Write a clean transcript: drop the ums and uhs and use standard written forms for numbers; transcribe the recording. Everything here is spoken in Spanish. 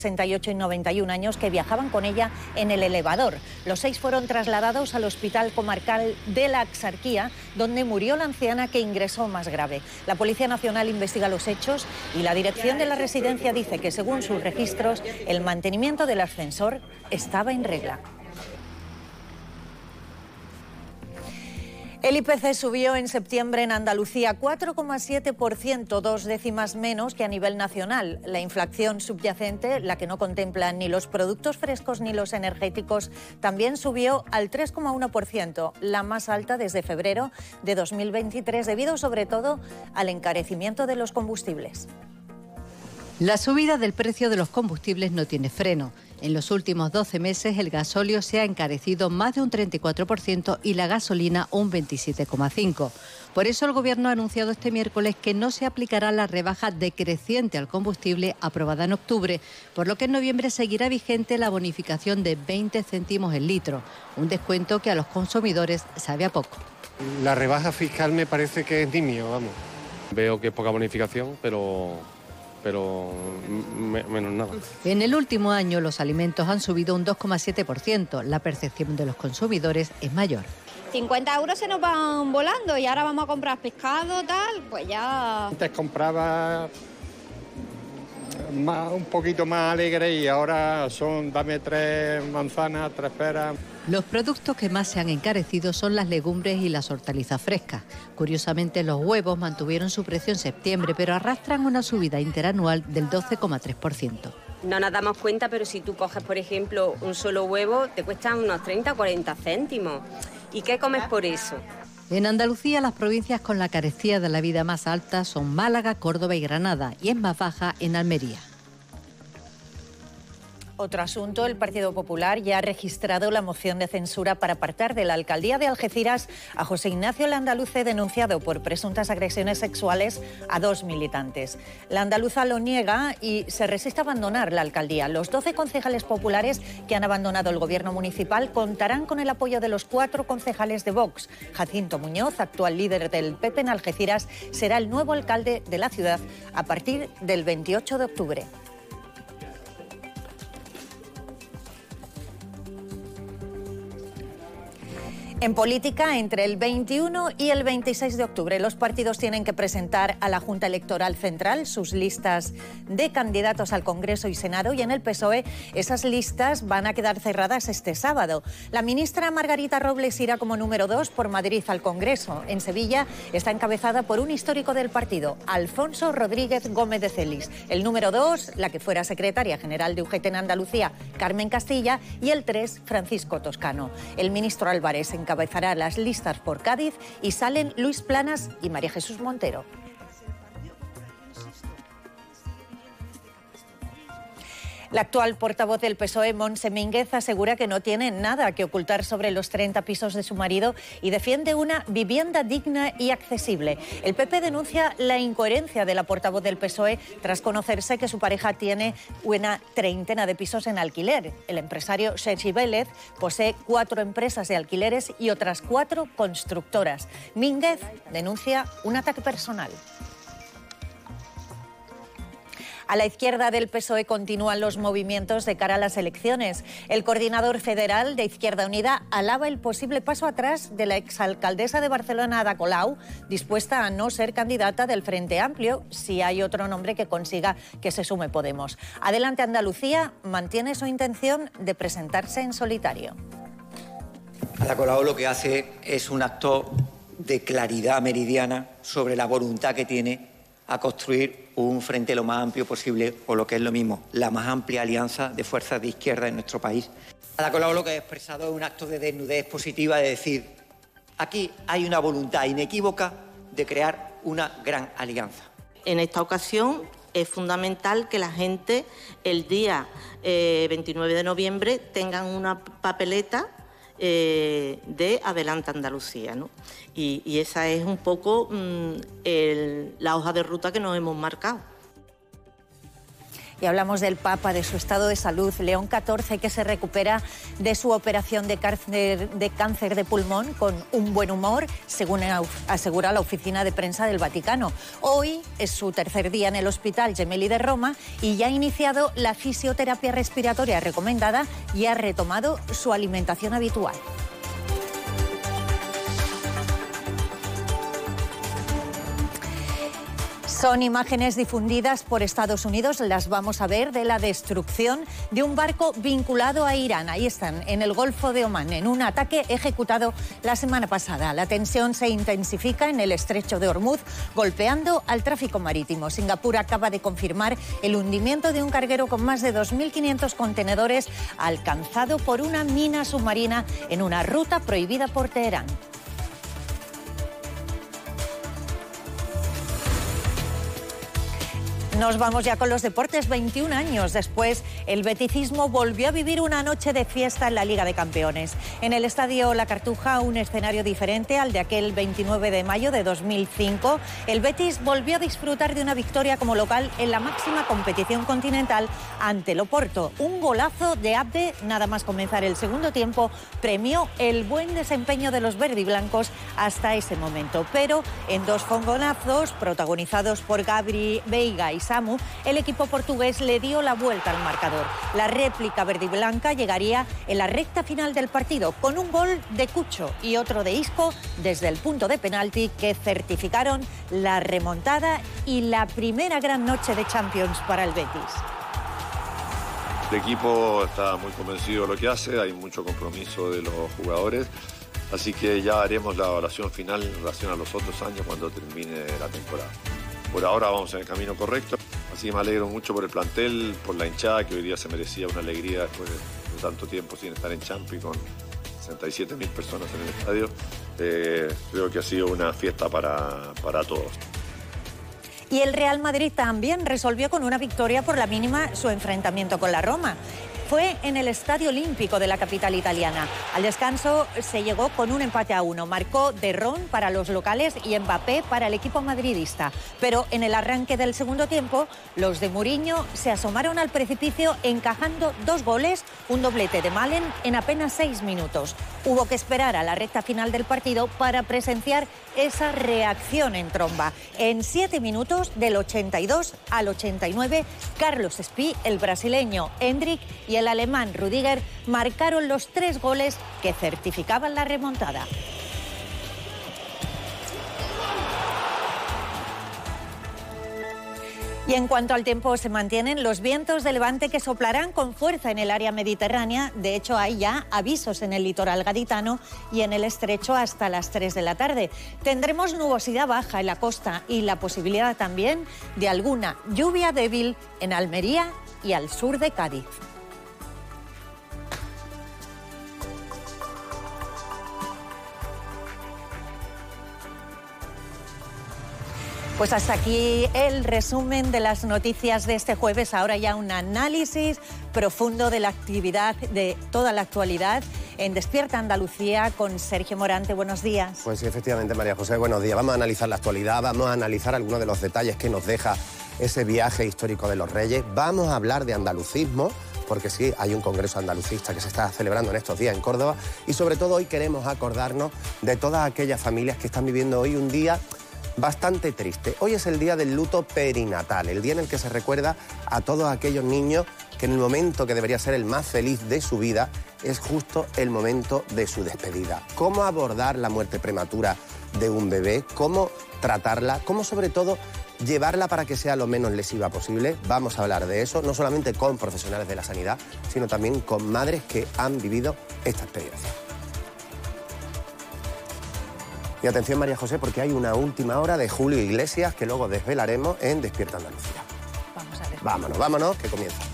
68 y 91 años que viajaban con ella en el elevador. Los 6 fueron trasladados al Hospital Comarcal de la Axarquía, donde murió la anciana que ingresó más grave. La Policía Nacional investiga los hechos y la dirección de la residencia dice que, según sus registros, el mantenimiento del ascensor estaba en regla. El IPC subió en septiembre en Andalucía 4,7%, 2 décimas menos que a nivel nacional. La inflación subyacente, la que no contempla ni los productos frescos ni los energéticos, también subió al 3,1%, la más alta desde febrero de 2023, debido sobre todo al encarecimiento de los combustibles. La subida del precio de los combustibles no tiene freno. En los últimos 12 meses el gasóleo se ha encarecido más de un 34% y la gasolina un 27,5%. Por eso el Gobierno ha anunciado este miércoles que no se aplicará la rebaja decreciente al combustible aprobada en octubre, por lo que en noviembre seguirá vigente la bonificación de 20 céntimos el litro, un descuento que a los consumidores sabe a poco. La rebaja fiscal me parece que es nimio, vamos. Veo que es poca bonificación, pero menos nada. En el último año los alimentos han subido un 2,7%. La percepción de los consumidores es mayor. 50 euros se nos van volando y ahora vamos a comprar pescado, tal, pues ya... Antes compraba un poquito más alegre y ahora son dame 3 manzanas, 3 peras. Los productos que más se han encarecido son las legumbres y las hortalizas frescas. Curiosamente, los huevos mantuvieron su precio en septiembre, pero arrastran una subida interanual del 12,3%. No nos damos cuenta, pero si tú coges, por ejemplo, un solo huevo, te cuesta unos 30 o 40 céntimos. ¿Y qué comes por eso? En Andalucía, las provincias con la carestía de la vida más alta son Málaga, Córdoba y Granada, y es más baja en Almería. Otro asunto, el Partido Popular ya ha registrado la moción de censura para apartar de la alcaldía de Algeciras a José Ignacio Landaluce, denunciado por presuntas agresiones sexuales a 2 militantes. La andaluza lo niega y se resiste a abandonar la alcaldía. Los 12 concejales populares que han abandonado el gobierno municipal contarán con el apoyo de los 4 concejales de Vox. Jacinto Muñoz, actual líder del PP en Algeciras, será el nuevo alcalde de la ciudad a partir del 28 de octubre. En política, entre el 21 y el 26 de octubre, los partidos tienen que presentar a la Junta Electoral Central sus listas de candidatos al Congreso y Senado, y en el PSOE esas listas van a quedar cerradas este sábado. La ministra Margarita Robles irá como número 2 por Madrid al Congreso. En Sevilla está encabezada por un histórico del partido, Alfonso Rodríguez Gómez de Celis. El número 2, la que fuera secretaria general de UGT en Andalucía, Carmen Castilla, y el 3, Francisco Toscano. El ministro Álvarez encabezará las listas por Cádiz y salen Luis Planas y María Jesús Montero. La actual portavoz del PSOE, Montse Mínguez, asegura que no tiene nada que ocultar sobre los 30 pisos de su marido y defiende una vivienda digna y accesible. El PP denuncia la incoherencia de la portavoz del PSOE tras conocerse que su pareja tiene una treintena de pisos en alquiler. El empresario Sergi Vélez posee 4 empresas de alquileres y otras 4 constructoras. Mínguez denuncia un ataque personal. A la izquierda del PSOE continúan los movimientos de cara a las elecciones. El coordinador federal de Izquierda Unida alaba el posible paso atrás de la exalcaldesa de Barcelona, Ada Colau, dispuesta a no ser candidata del Frente Amplio si hay otro nombre que consiga que se sume Podemos. Adelante Andalucía mantiene su intención de presentarse en solitario. Ada Colau lo que hace es un acto de claridad meridiana sobre la voluntad que tiene a construir un frente lo más amplio posible, o lo que es lo mismo, la más amplia alianza de fuerzas de izquierda en nuestro país. Ada Colau lo que ha expresado es un acto de desnudez positiva, de decir, aquí hay una voluntad inequívoca de crear una gran alianza. En esta ocasión es fundamental que la gente el día 29 de noviembre tengan una papeleta de Adelante Andalucía, ¿no? Y esa es un poco la hoja de ruta que nos hemos marcado. Y hablamos del Papa, de su estado de salud. León XIV, que se recupera de su operación de cáncer de pulmón con un buen humor, según asegura la oficina de prensa del Vaticano. Hoy es su tercer día en el Hospital Gemelli de Roma y ya ha iniciado la fisioterapia respiratoria recomendada y ha retomado su alimentación habitual. Son imágenes difundidas por Estados Unidos, las vamos a ver, de la destrucción de un barco vinculado a Irán. Ahí están, en el Golfo de Omán, en un ataque ejecutado la semana pasada. La tensión se intensifica en el estrecho de Hormuz, golpeando al tráfico marítimo. Singapur acaba de confirmar el hundimiento de un carguero con más de 2.500 contenedores alcanzado por una mina submarina en una ruta prohibida por Teherán. Nos vamos ya con los deportes. 21 años después, el beticismo volvió a vivir una noche de fiesta en la Liga de Campeones. En el Estadio La Cartuja, un escenario diferente al de aquel 29 de mayo de 2005, el Betis volvió a disfrutar de una victoria como local en la máxima competición continental ante el Oporto. Un golazo de Abde, nada más comenzar el segundo tiempo, premió el buen desempeño de los verdiblancos hasta ese momento. Pero en dos fogonazos, protagonizados por Gabri, Veiga y Samu, el equipo portugués le dio la vuelta al marcador. La réplica verdiblanca llegaría en la recta final del partido con un gol de Cucho y otro de Isco desde el punto de penalti que certificaron la remontada y la primera gran noche de Champions para el Betis. El equipo está muy convencido de lo que hace, hay mucho compromiso de los jugadores, así que ya haremos la evaluación final en relación a los otros años cuando termine la temporada. Por ahora vamos en el camino correcto, así que me alegro mucho por el plantel, por la hinchada que hoy día se merecía una alegría después de tanto tiempo sin estar en Champions con 67.000 personas en el estadio. Creo que ha sido una fiesta para todos. Y el Real Madrid también resolvió con una victoria por la mínima su enfrentamiento con la Roma. Fue en el Estadio Olímpico de la capital italiana. Al descanso se llegó con un empate a 1. Marcó De Ron para los locales y Mbappé para el equipo madridista. Pero en el arranque del segundo tiempo, los de Mourinho se asomaron al precipicio encajando 2 goles, un doblete de Malen en apenas 6 minutos. Hubo que esperar a la recta final del partido para presenciar esa reacción en tromba. En 7 minutos, del 82 al 89, Carlos Espí, el brasileño Endrick y el alemán Rüdiger marcaron los 3 goles que certificaban la remontada. Y en cuanto al tiempo, se mantienen los vientos de levante que soplarán con fuerza en el área mediterránea. De hecho, hay ya avisos en el litoral gaditano y en el estrecho hasta las 3 de la tarde. Tendremos nubosidad baja en la costa y la posibilidad también de alguna lluvia débil en Almería y al sur de Cádiz. Pues hasta aquí el resumen de las noticias de este jueves. Ahora ya un análisis profundo de la actividad, de toda la actualidad en Despierta Andalucía con Sergio Morante. Buenos días. Pues sí, efectivamente, María José, buenos días. Vamos a analizar la actualidad, vamos a analizar algunos de los detalles que nos deja ese viaje histórico de los Reyes. Vamos a hablar de andalucismo, porque sí, hay un congreso andalucista que se está celebrando en estos días en Córdoba. Y sobre todo hoy queremos acordarnos de todas aquellas familias que están viviendo hoy un día bastante triste. Hoy es el día del luto perinatal, el día en el que se recuerda a todos aquellos niños que en el momento que debería ser el más feliz de su vida es justo el momento de su despedida. ¿Cómo abordar la muerte prematura de un bebé? ¿Cómo tratarla? ¿Cómo sobre todo llevarla para que sea lo menos lesiva posible? Vamos a hablar de eso, no solamente con profesionales de la sanidad, sino también con madres que han vivido esta experiencia. Y atención, María José, porque hay una última hora de Julio Iglesias que luego desvelaremos en Despierta Andalucía. Vamos a ver. Vámonos, que comienza.